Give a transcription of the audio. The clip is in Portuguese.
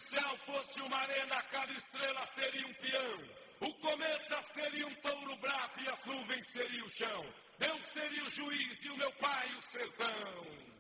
céu fosse uma arena, cada estrela seria um peão. O cometa seria um touro bravo e as nuvens seriam o chão. Deus seria o juiz e o meu pai o sertão.